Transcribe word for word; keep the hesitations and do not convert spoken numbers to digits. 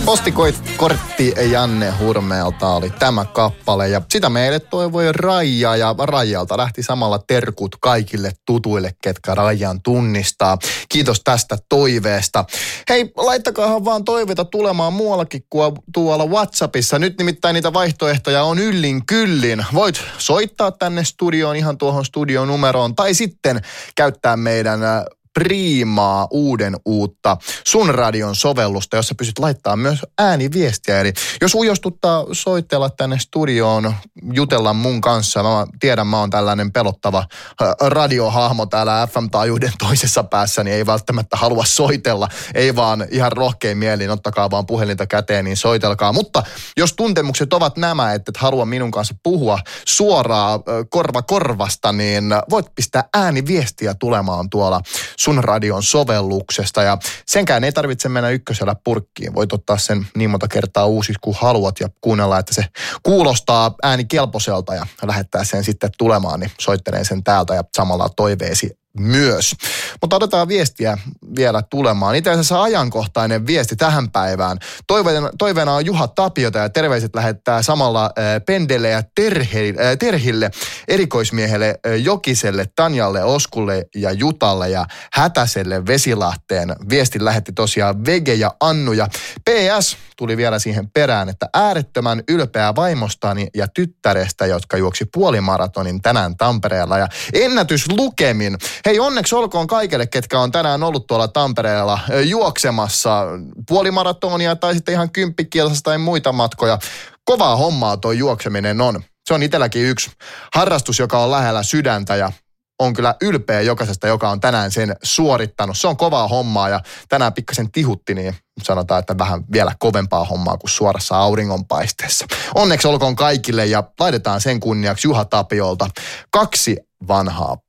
Postikortti Janne Hurmeelta oli tämä kappale ja sitä meille toivoi Raija ja Raijalta lähti samalla terkut kaikille tutuille, ketkä Raijan tunnistaa. Kiitos tästä toiveesta. Hei, laittakaahan vaan toiveita tulemaan muuallakin kuin tuolla WhatsAppissa. Nyt nimittäin niitä vaihtoehtoja on yllin kyllin. Voit soittaa tänne studioon ihan tuohon studionumeroon tai sitten käyttää meidän priimaa uuden uutta Sun Radion sovellusta, jossa pystyt laittaa myös ääniviestiä. Eli jos ujostuttaa soitella tänne studioon, jutella mun kanssa, mä tiedän, mä oon tällainen pelottava radiohahmo täällä F M-taajuuden toisessa päässä, niin ei välttämättä halua soitella, ei vaan ihan rohkein mielin, ottakaa vaan puhelinta käteen, niin soitelkaa. Mutta jos tuntemukset ovat nämä, että et halua minun kanssa puhua suoraan korva korvasta, niin voit pistää ääniviestiä tulemaan tuolla Sun Radion sovelluksesta ja senkään ei tarvitse mennä ykkösellä purkkiin. Voit ottaa sen niin monta kertaa uusiksi kuin haluat ja kuunnella, että se kuulostaa äänikelpoiselta ja lähettää sen sitten tulemaan, niin soittelen sen täältä ja samalla toiveesi myös. Mutta otetaan viestiä vielä tulemaan. Itse asiassa ajankohtainen viesti tähän päivään. Toiveena, toiveena on Juha Tapiota ja terveiset lähettää samalla äh, Pendelle ja Terhe, äh, Terhille, erikoismiehelle äh, Jokiselle, Tanjalle, Oskulle ja Jutalle ja Hätäselle Vesilahteen. Viestin lähetti tosiaan Vege ja Annu ja P S tuli vielä siihen perään, että äärettömän ylpeä vaimostani ja tyttärestä, jotka juoksi puolimaratonin tänään Tampereella ja ennätyslukemin. Hei, onneksi olkoon kaikille, ketkä on tänään ollut tuolla Tampereella juoksemassa puolimaratonia tai sitten ihan kymppikilsassa tai muita matkoja. Kovaa hommaa tuo juokseminen on. Se on itselläkin yksi harrastus, joka on lähellä sydäntä ja on kyllä ylpeä jokaisesta, joka on tänään sen suorittanut. Se on kovaa hommaa ja tänään pikkasen tihutti, niin sanotaan, että vähän vielä kovempaa hommaa kuin suorassa auringonpaisteessa. Onneksi olkoon kaikille ja laitetaan sen kunniaksi Juha Tapiolta kaksi vanhaa